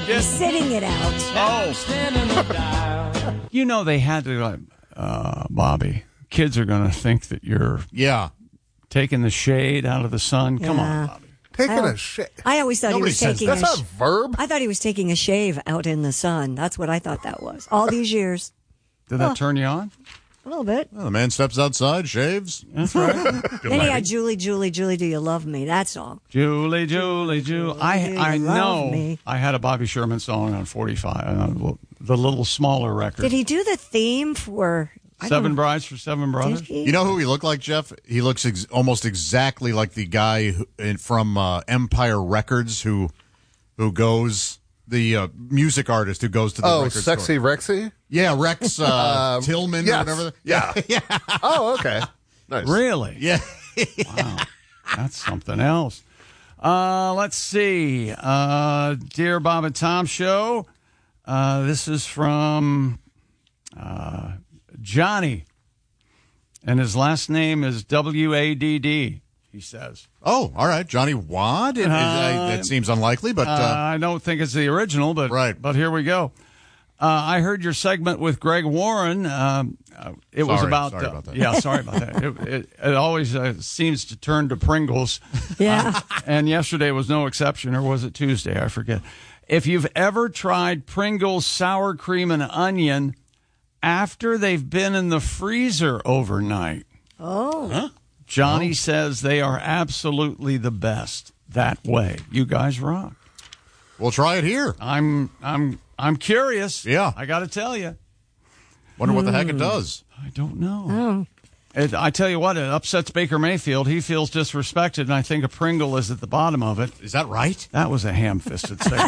He's sitting it out. Oh. You know they had to, Bobby, kids are going to think that you're taking the shade out of the sun. Come on, Bobby. Taking a shave. I always thought he was taking that's not a verb. I thought he was taking a shave out in the sun. That's what I thought that was. All these years. Did that turn you on? A little bit. Well, the man steps outside, shaves. That's right. Then he had Julie, Julie, Julie, do you love me? That song. Julie, Julie, Julie. I know I had a Bobby Sherman song on 45, the little smaller record. Did he do the theme for... Seven Brides for Seven Brothers? You know who he looked like, Jeff? He looks almost exactly like the guy from Empire Records who goes... The music artist who goes to the record Sexy store. Rexy? Yeah, Rex Tillman or whatever. Yeah. Oh, okay. Nice. Really? Yeah. Wow. That's something else. Let's see. Dear Bob and Tom Show. This is from Johnny. And his last name is Wadd, he says. Oh, all right. Johnny Wadd? That seems unlikely, but... I don't think it's the original, but right. But here we go. I heard your segment with Greg Warren. Was about... Sorry about that. Yeah, sorry about that. It always seems to turn to Pringles. Yeah. And yesterday was no exception, or was it Tuesday? I forget. If you've ever tried Pringles sour cream and onion after they've been in the freezer overnight... Oh. Huh? Johnny says they are absolutely the best that way. You guys rock. We'll try it here. I'm curious. Yeah. I got to tell you. Wonder what the heck it does. I don't know. I tell you what, it upsets Baker Mayfield. He feels disrespected, and I think a Pringle is at the bottom of it. Is that right? That was a ham-fisted segue.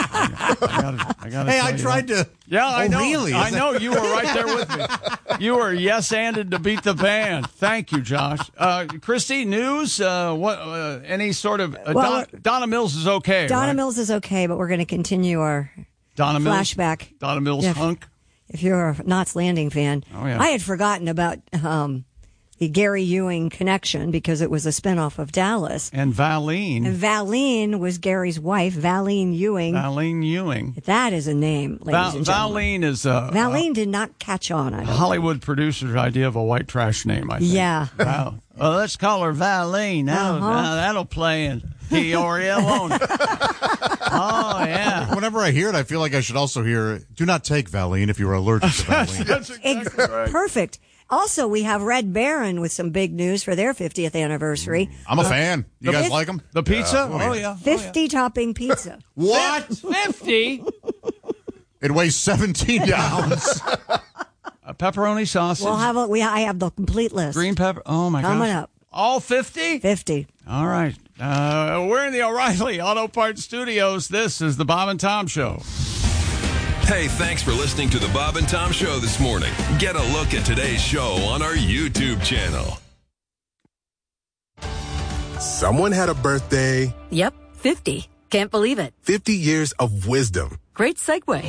I gotta hey, I tried to. Yeah, I know. Really? I know. You were right there with me. You were yes-anded to beat the band. Thank you, Josh. Christy, news? Any sort of... Donna Mills is okay, Donna Mills is okay, but we're going to continue our flashback. Donna Mills hunk? If you're a Knots Landing fan. Oh, yeah. I had forgotten about... the Gary Ewing connection because it was a spinoff of Dallas. And Valine. And Valine was Gary's wife, Valine Ewing. Valine Ewing. That is a name, ladies and gentlemen. Valine is Valine did not catch on, I don't Hollywood producer's idea of a white trash name, I think. Yeah. Wow. Well, let's call her Valine. That'll play in Peoria, won't it? Oh, yeah. Whenever I hear it, I feel like I should also hear, do not take Valine if you are allergic to Valine. That's exactly right. Perfect. Also, we have Red Baron with some big news for their 50th anniversary. I'm a fan. You guys like them? The pizza? Oh, yeah. 50-topping pizza. What? 50? It weighs 17 pounds. Pepperoni sausage. I have the complete list. Green pepper. Oh, my God. Coming up. All 50? 50. All right. We're in the O'Reilly Auto Parts Studios. This is the Bob and Tom Show. Hey, thanks for listening to the Bob and Tom Show this morning. Get a look at today's show on our YouTube channel. Someone had a birthday. Yep, 50. Can't believe it. 50 years of wisdom. Great segue.